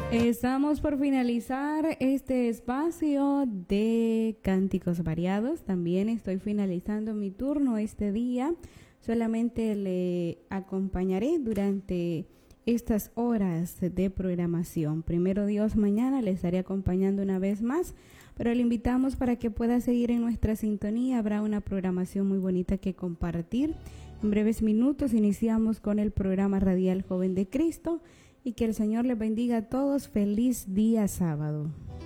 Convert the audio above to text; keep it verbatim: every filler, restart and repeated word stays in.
Estamos por finalizar este espacio de cánticos variados. También estoy finalizando mi turno este día. Solamente le acompañaré durante estas horas de programación. Primero Dios, mañana le estaré acompañando una vez más, pero le invitamos para que pueda seguir en nuestra sintonía. Habrá una programación muy bonita que compartir. En breves minutos iniciamos con el programa radial Joven de Cristo. Y que el Señor les bendiga a todos. Feliz día sábado.